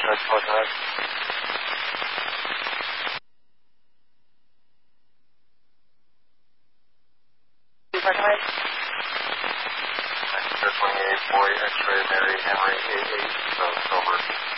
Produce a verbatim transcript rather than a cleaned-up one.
Judge Portland. Portland. twenty-eight, boy, X-ray, Mary, Henry, eight eight, so over.